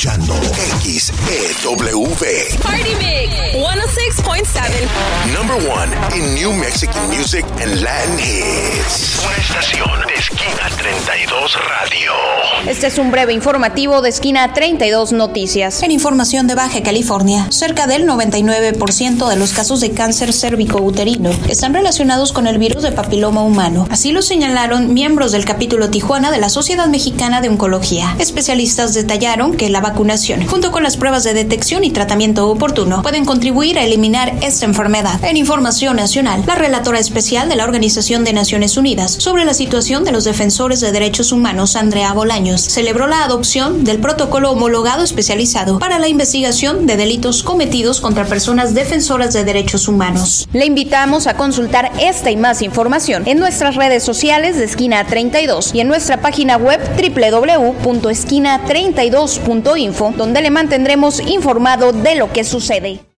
escuchando XEW. Party Mix 106.7. Number one in New Mexican music and Latin hits. Una estación de Esquina 32 Radio. Este es un breve informativo de Esquina 32 Noticias. En información de Baja California, cerca del 99% de los casos de cáncer cérvico-uterino están relacionados con el virus de papiloma humano. Así lo señalaron miembros del capítulo Tijuana de la Sociedad Mexicana de Oncología. Especialistas detallaron que la vacunación, junto con las pruebas de detección y tratamiento oportuno, pueden contribuir a eliminar esta enfermedad. En información nacional, la relatora especial de la Organización de Naciones Unidas sobre la situación de los defensores de derechos humanos, Andrea Bolaños, celebró la adopción del protocolo homologado especializado para la investigación de delitos cometidos contra personas defensoras de derechos humanos. Le invitamos a consultar esta y más información en nuestras redes sociales de Esquina 32 y en nuestra página web www.esquina32.info, donde le mantendremos informado de lo que sucede.